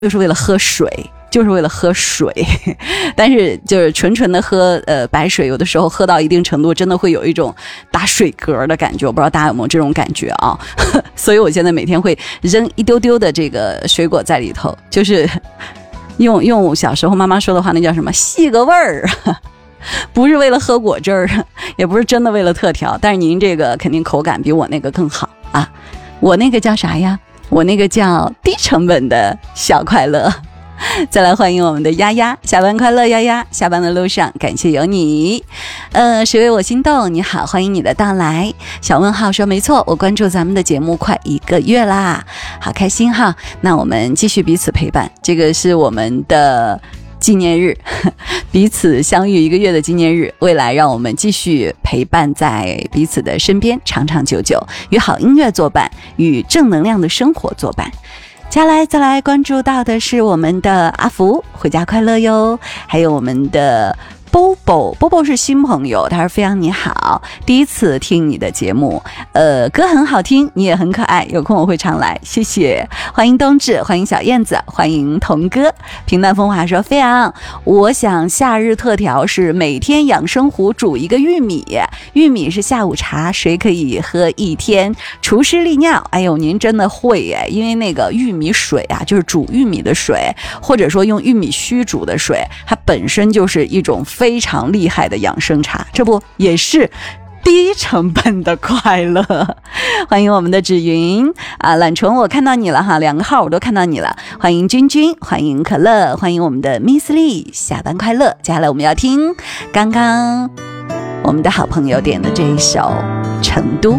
就是为了喝水。但是就是纯纯的喝白水，有的时候喝到一定程度真的会有一种打水嗝的感觉，我不知道大家有没有这种感觉啊。所以我现在每天会扔一丢丢的这个水果在里头，就是用小时候妈妈说的话，那叫什么细个味儿。不是为了喝果汁儿，也不是真的为了特调，但是您这个肯定口感比我那个更好啊。我那个叫啥呀？我那个叫低成本的小快乐。再来欢迎我们的丫丫，下班快乐丫丫，下班的路上感谢有你。谁为我心动？你好，欢迎你的到来。小问号说没错，我关注咱们的节目快1个月啦，好开心哈。那我们继续彼此陪伴，这个是我们的纪念日，彼此相遇1个月的纪念日，未来让我们继续陪伴在彼此的身边，长长久久，与好音乐作伴，与正能量的生活作伴。再来关注到的是我们的阿福，回家快乐哟，还有我们的Bobo 是新朋友，他说飞扬你好，第一次听你的节目，歌很好听，你也很可爱，有空我会常来，谢谢。欢迎冬至，欢迎小燕子，欢迎童哥。平淡风华说飞扬，我想夏日特调是每天养生壶煮1个玉米，玉米是下午茶，水可以喝1天，除湿利尿。哎呦，您真的会耶，因为那个玉米水啊，就是煮玉米的水，或者说用玉米须煮的水，它本身就是一种非常厉害的养生茶，这不也是低成本的快乐。欢迎我们的芷云啊，懒虫我看到你了哈，2个号我都看到你了。欢迎君君，欢迎可乐，欢迎我们的 Miss Lee， 下班快乐。接下来我们要听刚刚我们的好朋友点的这一首《成都》。